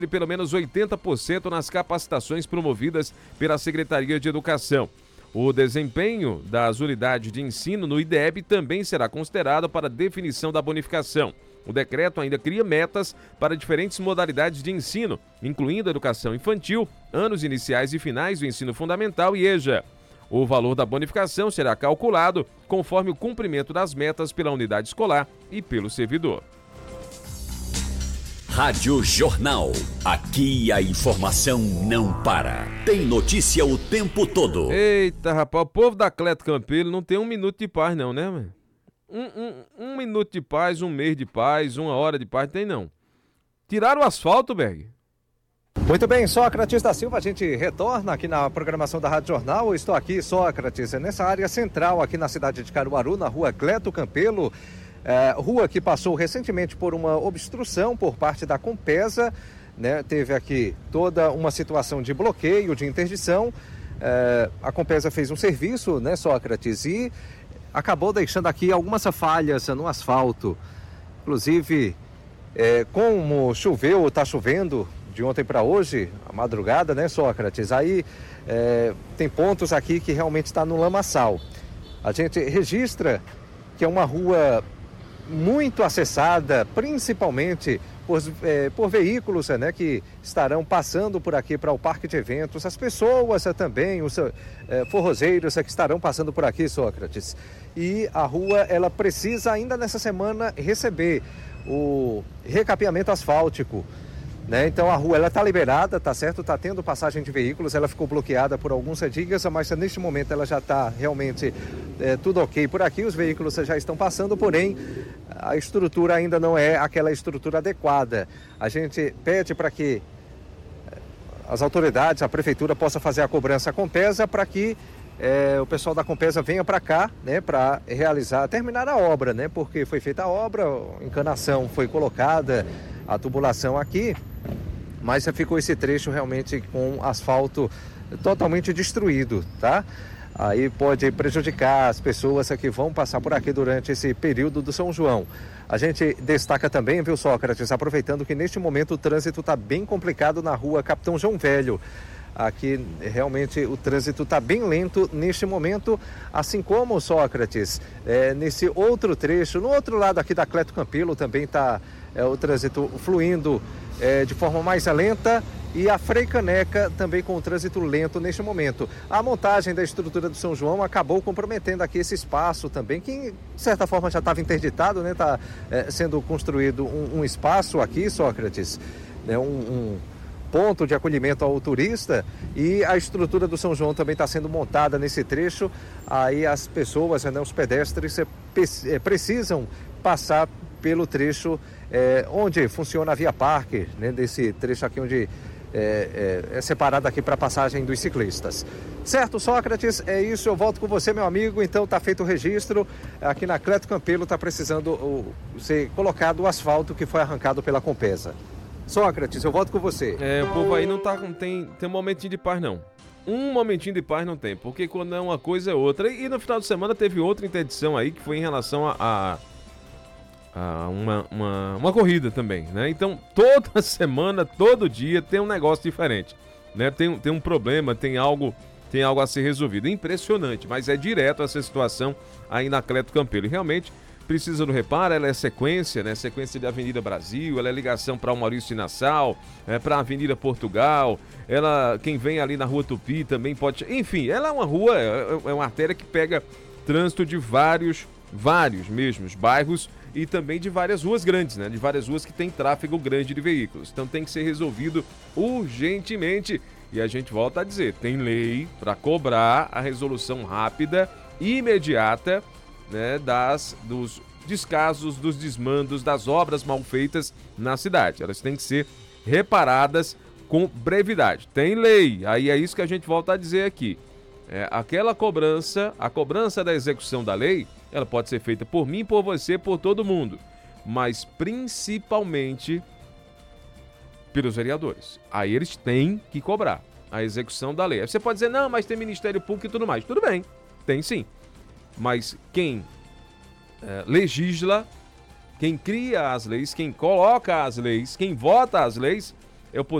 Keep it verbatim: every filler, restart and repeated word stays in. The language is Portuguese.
de pelo menos oitenta por cento nas capacitações promovidas pela Secretaria de Educação. O desempenho das unidades de ensino no I D E B também será considerado para definição da bonificação. O decreto ainda cria metas para diferentes modalidades de ensino, incluindo a educação infantil, anos iniciais e finais do ensino fundamental e EJA. O valor da bonificação será calculado conforme o cumprimento das metas pela unidade escolar e pelo servidor. Rádio Jornal. Aqui a informação não para. Tem notícia o tempo todo. Eita, rapaz, o povo da Cleto Campelo não tem um minuto de paz não, né, mano? Um, um, um minuto de paz, um mês de paz, uma hora de paz, tem não. Tiraram o asfalto, Berg? Muito bem, Sócrates da Silva, a gente retorna aqui na programação da Rádio Jornal. Eu estou aqui, Sócrates, nessa área central aqui na cidade de Caruaru, na rua Cleto Campelo. É, rua que passou recentemente por uma obstrução por parte da Compesa, né? Teve aqui toda uma situação de bloqueio, de interdição. É, a Compesa fez um serviço, né, Sócrates, e acabou deixando aqui algumas falhas no asfalto. Inclusive, é, como choveu, está chovendo de ontem para hoje, a madrugada, né, Sócrates? Aí é, tem pontos aqui que realmente está no lamaçal. A gente registra que é uma rua muito acessada, principalmente por, é, por veículos, né, que estarão passando por aqui para o parque de eventos, as pessoas é, também, os é, forrozeiros é, que estarão passando por aqui, Sócrates. E a rua, ela precisa ainda nessa semana receber o recapeamento asfáltico, né? Então a rua ela está liberada, tá certo? Está tendo passagem de veículos, ela ficou bloqueada por alguns dias, mas neste momento ela já está realmente é, tudo ok por aqui, os veículos já estão passando, porém a estrutura ainda não é aquela estrutura adequada. A gente pede para que as autoridades, a prefeitura possa fazer a cobrança à Compesa para que é, o pessoal da Compesa venha para cá, né, para realizar, terminar a obra, né? Porque foi feita a obra, a encanação foi colocada, a tubulação aqui, mas ficou esse trecho realmente com asfalto totalmente destruído, tá? Aí pode prejudicar as pessoas que vão passar por aqui durante esse período do São João. A gente destaca também, viu, Sócrates, aproveitando que neste momento o trânsito está bem complicado na rua Capitão João Velho. Aqui realmente o trânsito está bem lento neste momento, assim como, Sócrates, é, nesse outro trecho, no outro lado aqui da Cleto Campelo também está é, o trânsito fluindo é, de forma mais lenta, e a Frei Caneca também com o trânsito lento neste momento. A montagem da estrutura do São João acabou comprometendo aqui esse espaço também, que de certa forma já estava interditado, né? Está é, sendo construído um, um espaço aqui, Sócrates, né? um, um ponto de acolhimento ao turista, e a estrutura do São João também está sendo montada nesse trecho. Aí as pessoas, né, os pedestres é, precisam passar pelo trecho é, onde funciona a Via Parque, né, desse trecho aqui onde é, é, é separado aqui para a passagem dos ciclistas. Certo, Sócrates? É isso, eu volto com você, meu amigo. Então tá feito o registro. Aqui na Cleto Campelo está precisando o, ser colocado o asfalto que foi arrancado pela Compesa. Sócrates, eu volto com você. É, o povo aí não tá, tem, tem um momentinho de paz, não. Um momentinho de paz não tem, porque quando é uma coisa é outra. E, e no final de semana teve outra interdição aí, que foi em relação a, a, a uma, uma, uma corrida também, né? Então, toda semana, todo dia tem um negócio diferente, né? Tem, tem um problema, tem algo, tem algo a ser resolvido. Impressionante, mas é direto essa situação aí na Cleto Campelo. E realmente precisa do reparo, ela é sequência, né? Sequência da Avenida Brasil, ela é ligação para o Maurício Nassau, é, para a Avenida Portugal, ela, quem vem ali na Rua Tupi também pode... Enfim, ela é uma rua, é, é uma artéria que pega trânsito de vários, vários mesmos bairros e também de várias ruas grandes, né? De várias ruas que tem tráfego grande de veículos. Então tem que ser resolvido urgentemente. E a gente volta a dizer, tem lei para cobrar a resolução rápida e imediata, né, das, dos descasos, dos desmandos, das obras mal feitas na cidade. Elas têm que ser reparadas com brevidade. Tem lei, aí é isso que a gente volta a dizer aqui. É, aquela cobrança, a cobrança da execução da lei, ela pode ser feita por mim, por você, por todo mundo, mas principalmente pelos vereadores. Aí eles têm que cobrar a execução da lei. Aí você pode dizer, não, mas tem Ministério Público e tudo mais. Tudo bem, tem sim. Mas quem é, legisla, quem cria as leis, quem coloca as leis, quem vota as leis, eu